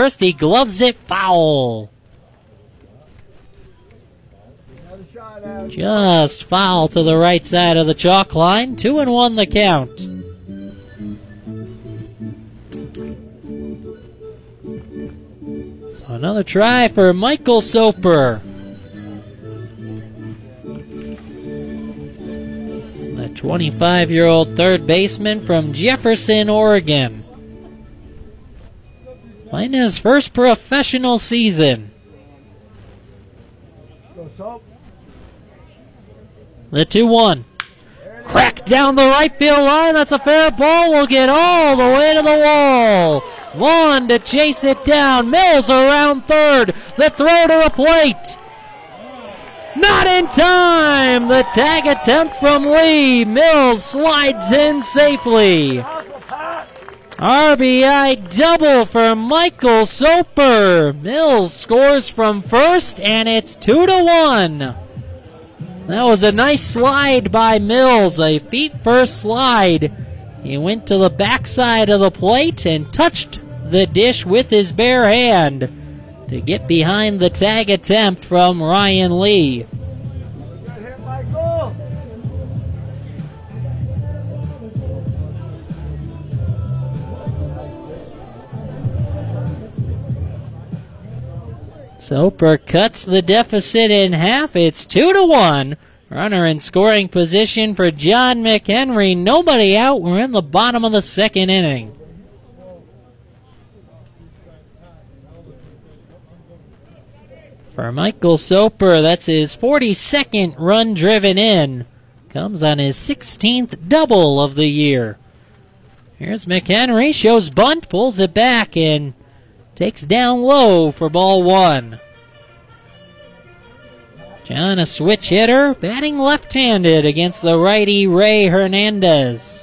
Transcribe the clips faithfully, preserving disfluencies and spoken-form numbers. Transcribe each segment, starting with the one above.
first. He gloves it foul. Just foul to the right side of the chalk line. Two and one the count. So another try for Michael Soper. The twenty-five-year-old third baseman from Jefferson, Oregon. Playing his first professional season. The two one. Crack down the right field line. That's a fair ball. Will get all the way to the wall. Vaughn to chase it down. Mills around third. The throw to the plate. Not in time. The tag attempt from Lee. Mills slides in safely. R B I double for Michael Soper. Mills scores from first, and it's two to one. That was a nice slide by Mills, a feet-first slide. He went to the backside of the plate and touched the dish with his bare hand to get behind the tag attempt from Ryan Lee. Soper cuts the deficit in half. It's two to one. Runner in scoring position for John McHenry. Nobody out. We're in the bottom of the second inning. For Michael Soper, that's his forty-second run driven in. Comes on his sixteenth double of the year. Here's McHenry. Shows bunt. Pulls it back and takes down low for ball one. John, a switch hitter, batting left-handed against the righty Ray Hernandez.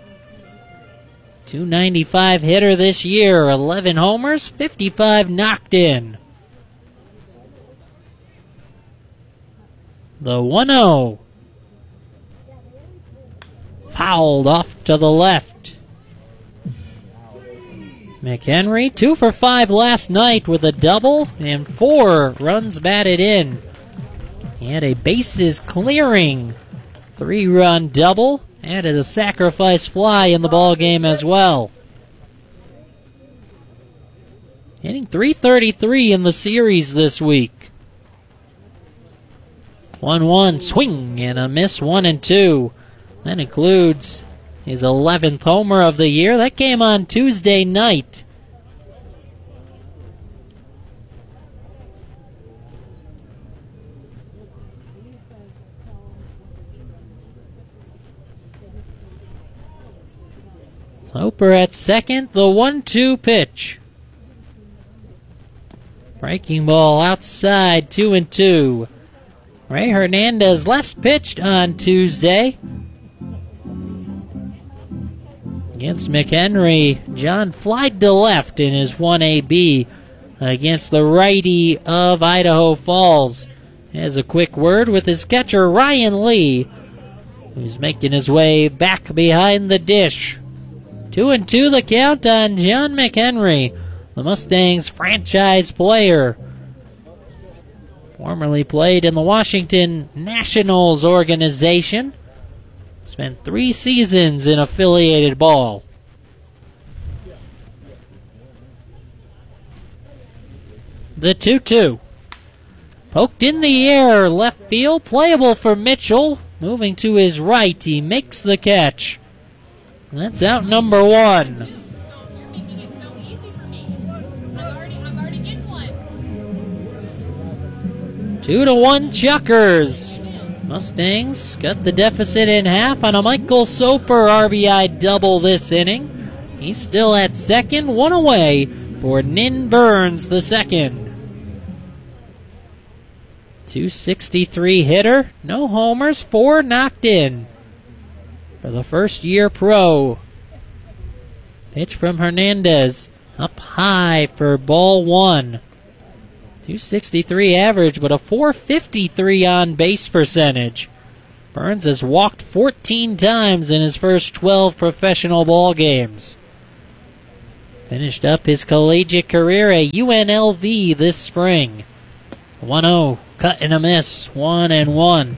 two ninety-five hitter this year, eleven homers, fifty-five knocked in. The one oh. Fouled off to the left. McHenry, two for five last night with a double and four runs batted in. He had a bases clearing three-run double, added a sacrifice fly in the ball game as well. Hitting three thirty-three in the series this week. one one swing and a miss, one and two. That includes his eleventh homer of the year. That came on Tuesday night. Soper at second, the one two pitch. Breaking ball outside, two and two. Ray Hernandez last pitched on Tuesday. Against McHenry, John flied to left in his one A B against the righty of Idaho Falls. Has a quick word with his catcher, Ryan Lee, who's making his way back behind the dish. Two and two the count on John McHenry, the Mustangs franchise player. Formerly played in the Washington Nationals organization. Spent three seasons in affiliated ball. The two two. Poked in the air, left field, playable for Mitchell. Moving to his right, he makes the catch. That's out number one. Two to one Chuckers. Mustangs cut the deficit in half on a Michael Soper R B I double this inning. He's still at second, one away for Nin Burns the second. two sixty-three hitter, no homers, four knocked in. For the first year pro. Pitch from Hernandez, up high for ball one. two sixty-three average, but a four fifty-three on base percentage. Burns has walked fourteen times in his first twelve professional ball games. Finished up his collegiate career at U N L V this spring. one oh, cut and a miss, one and one.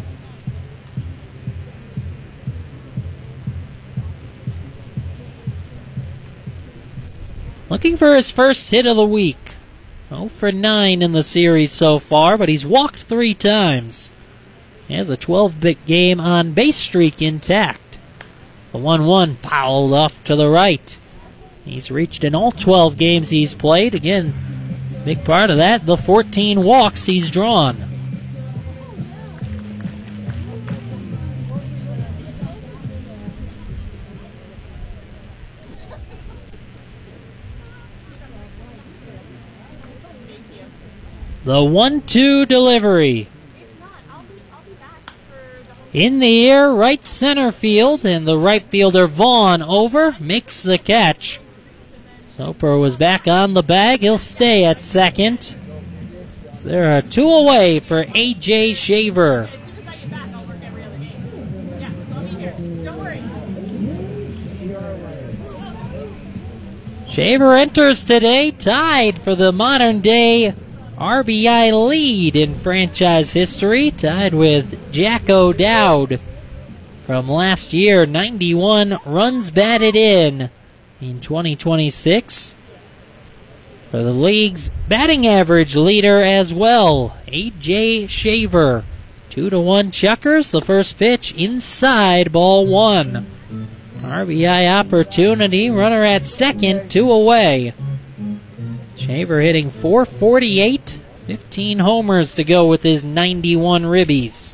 Looking for his first hit of the week. oh for nine in the series so far, but he's walked three times. He has a twelve-bit game on base streak intact. The one one fouled off to the right. He's reached in all twelve games he's played. Again, big part of that, the fourteen walks he's drawn. The one two delivery. In the air, right center field, and the right fielder Vaughn over, makes the catch. Soper was back on the bag. He'll stay at second. So there are two away for A J Shaver. Shaver enters today tied for the modern day R B I lead in franchise history, tied with Jack O'Dowd from last year. ninety-one runs batted in in twenty twenty-six. For the league's batting average leader as well, A J Shaver. Two to one Chuckers. The first pitch inside, ball one. R B I opportunity, runner at second, two away. Shaver hitting four forty-eight, fifteen homers to go with his ninety-one ribbies.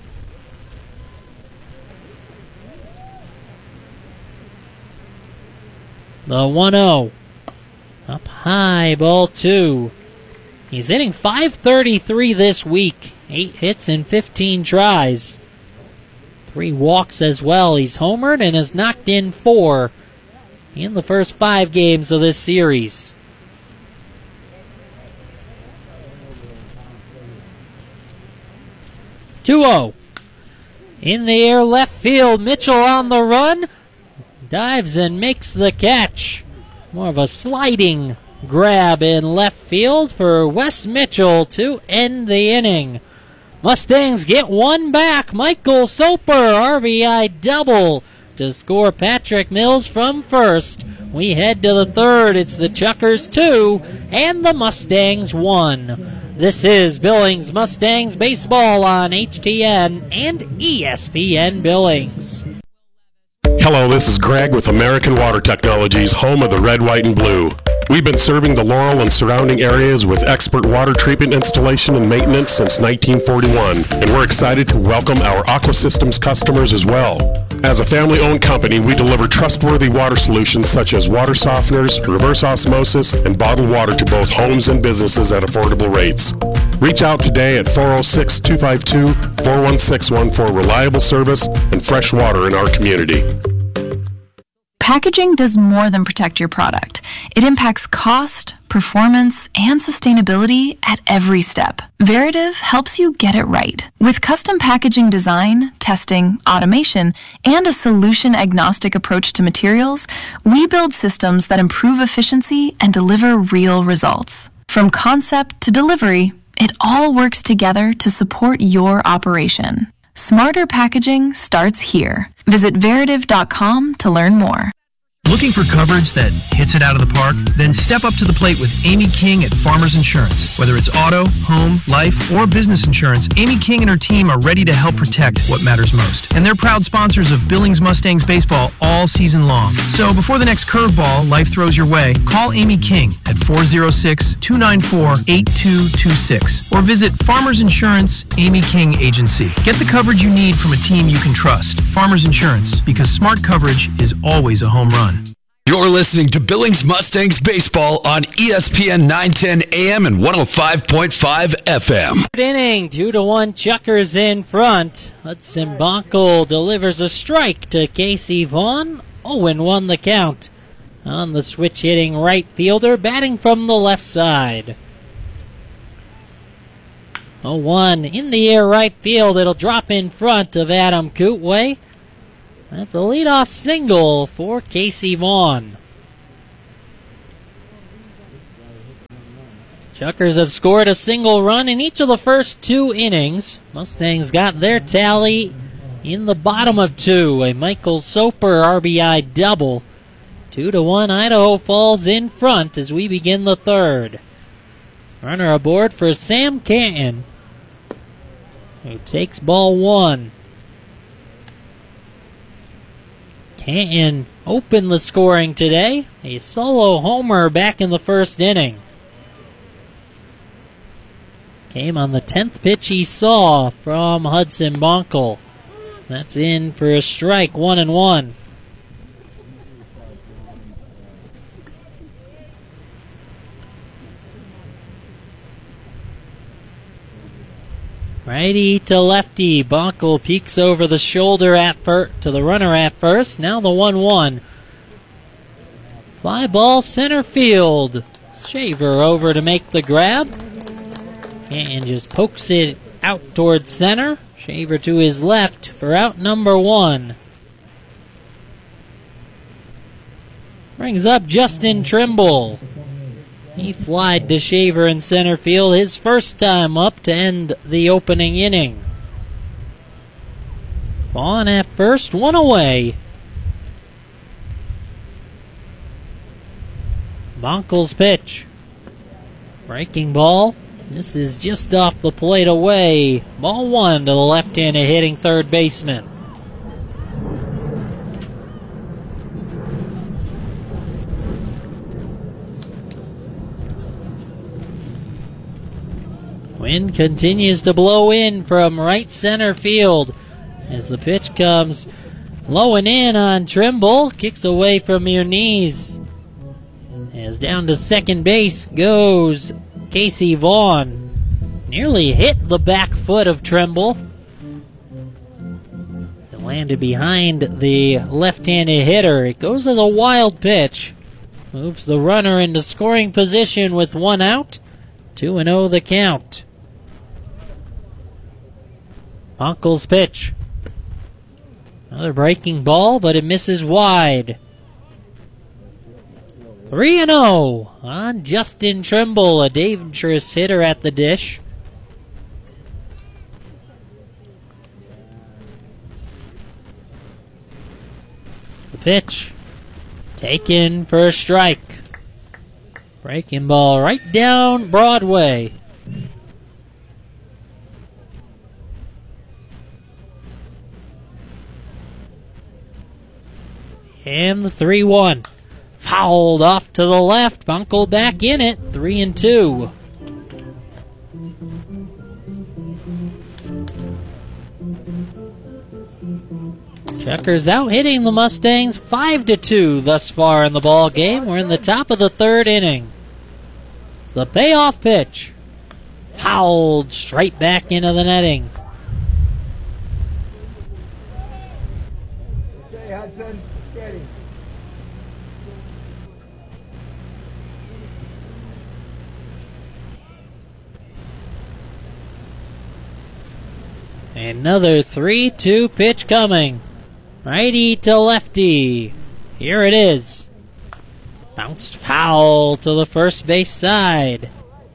The one oh. Up high, ball two. He's hitting five thirty-three this week. Eight hits and fifteen tries. Three walks as well. He's homered and has knocked in four in the first five games of this series. two oh. In the air, left field. Mitchell on the run. Dives and makes the catch. More of a sliding grab in left field for Wes Mitchell to end the inning. Mustangs get one back. Michael Soper, R B I double to score Patrick Mills from first. We head to the third. It's the Chuckers two and the Mustangs one. This is Billings Mustangs baseball on H T N and E S P N Billings. Hello, this is Greg with American Water Technologies, home of the red, white, and blue. We've been serving the Laurel and surrounding areas with expert water treatment installation and maintenance since nineteen forty-one, and we're excited to welcome our Aqua Systems customers as well. As a family-owned company, we deliver trustworthy water solutions such as water softeners, reverse osmosis, and bottled water to both homes and businesses at affordable rates. Reach out today at four oh six, two five two, four one six one for reliable service and fresh water in our community. Packaging does more than protect your product. It impacts cost, performance, and sustainability at every step. Veritiv helps you get it right. With custom packaging design, testing, automation, and a solution-agnostic approach to materials, we build systems that improve efficiency and deliver real results. From concept to delivery, it all works together to support your operation. Smarter packaging starts here. Visit Veritiv dot com to learn more. Looking for coverage that hits it out of the park? Then step up to the plate with Amy King at Farmers Insurance. Whether it's auto, home, life, or business insurance, Amy King and her team are ready to help protect what matters most. And they're proud sponsors of Billings Mustangs baseball all season long. So before the next curveball life throws your way, call Amy King at four oh six, two nine four, eight two two six or visit Farmers Insurance Amy King Agency. Get the coverage you need from a team you can trust. Farmers Insurance, because smart coverage is always a home run. You're listening to Billings Mustangs baseball on E S P N nine ten A M and one oh five point five F M. Third inning, two to one Chuckers in front. Hudson Bonkel delivers a strike to Casey Vaughn. oh and one the count on the switch hitting right fielder, batting from the left side. oh one in the air right field. It'll drop in front of Adam Kootway. That's a leadoff single for Casey Vaughn. Chuckers have scored a single run in each of the first two innings. Mustangs got their tally in the bottom of two. A Michael Soper R B I double. Two to one, Idaho Falls in front as we begin the third. Runner aboard for Sam Canton, who takes ball one. Canton opened the scoring today. A solo homer back in the first inning. Came on the tenth pitch he saw from Hudson Bonkel. That's in for a strike, one and one. Righty to lefty. Bonkel peeks over the shoulder at fir- to the runner at first. Now the one one. Fly ball center field. Shaver over to make the grab. And just pokes it out towards center. Shaver to his left for out number one. Brings up Justin Trimble. He flied to Shaver in center field, his first time up to end the opening inning. Vaughn at first, one away. Bonkel's pitch. Breaking ball. This is just off the plate away. Ball one to the left-handed hitting third baseman. Wind continues to blow in from right center field as the pitch comes blowing in on Trimble. Kicks away from Muniz. As down to second base goes Casey Vaughn. Nearly hit the back foot of Trimble. It landed behind the left-handed hitter. It goes as a wild pitch. Moves the runner into scoring position with one out. two and oh the count. Bonkel's pitch. Another breaking ball, but it misses wide. three and oh on Justin Trimble, a dangerous hitter at the dish. The pitch taken for a strike. Breaking ball right down Broadway. And the three one. Fouled off to the left. Bonkel back in it. Three and two. Checkers out hitting the Mustangs five to two thus far in the ball game. We're in the top of the third inning. It's the payoff pitch. Fouled straight back into the netting. Okay, Hudson, steady. Another three two pitch coming. Righty to lefty. Here it is. Bounced foul to the first base side.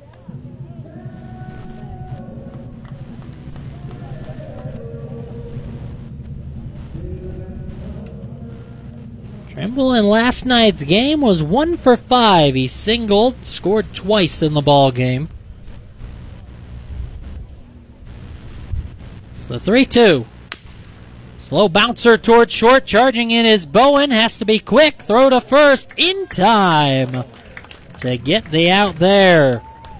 Trimble in last night's game was one for five. He singled, scored twice in the ball game. It's the three two. Slow bouncer toward short. Charging in is Bowen. Has to be quick. Throw to first in time to get the out there.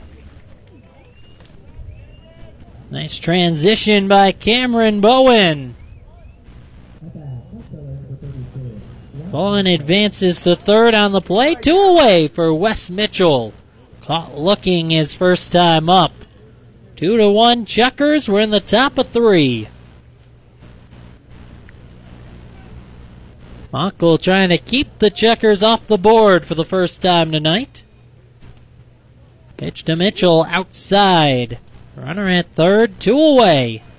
Nice transition by Cameron Bowen. Vaughn advances to third on the play. Two away for Wes Mitchell. Caught looking his first time up. Two to one Chuckers. We're in the top of three. Bonkel trying to keep the Checkers off the board for the first time tonight. Pitch to Mitchell outside. Runner at third, two away.